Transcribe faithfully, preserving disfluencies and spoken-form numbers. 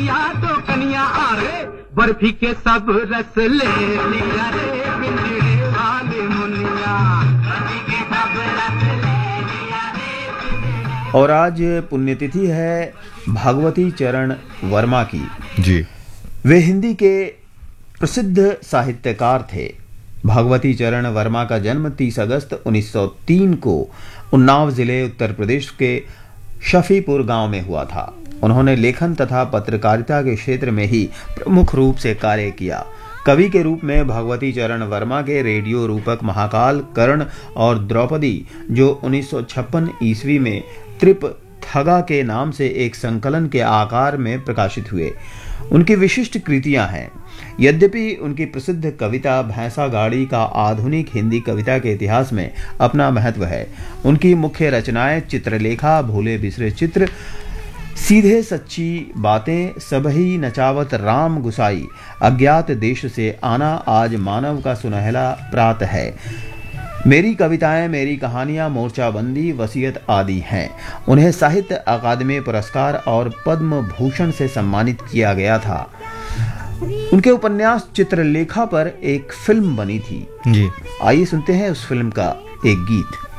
लिया तो कनिया आरे बर्फी के सब रस ले लिया रे पिंजरे वाले मुनिया बर्फी के सब रस ले लिया रे। और आज पुण्यतिथि है भागवती चरण वर्मा की जी। वे हिंदी के प्रसिद्ध साहित्यकार थे। भागवती चरण वर्मा का जन्म तीस अगस्त उन्नीस सौ तीन को उन्नाव जिले उत्तर प्रदेश के शफीपुर गांव में हुआ था। उन्होंने लेखन तथा पत्रकारिता के क्षेत्र में ही प्रमुख रूप से कार्य किया। कवि के रूप में भागवती चरण वर्मा के रेडियो रूपक महाकाल, कर्ण और द्रौपदी, जो उन्नीस सौ छप्पन ईस्वी में त्रिप थगा के नाम से एक संकलन के आकार में प्रकाशित हुए, उनकी विशिष्ट कृतियां हैं। यद्यपि उनकी प्रसिद्ध कविता भैंसा गाड़ी का आधुनिक हिंदी कविता के इतिहास में अपना महत्व है। उनकी मुख्य रचनाएं चित्रलेखा, भूले बिसरे चित्र, सीधे सच्ची बातें, सबही नचावत राम गुसाई, अज्ञात देश से आना, आज मानव का सुनहला प्रात है, मेरी कविताएं मेरी कहानियां, मोर्चाबंदी, वसीयत आदि हैं। उन्हें साहित्य अकादमी पुरस्कार और पद्म भूषण से सम्मानित किया गया था। उनके उपन्यास चित्रलेखा पर एक फिल्म बनी थी। जी। आइए सुनते हैं उस फिल्म का एक गीत।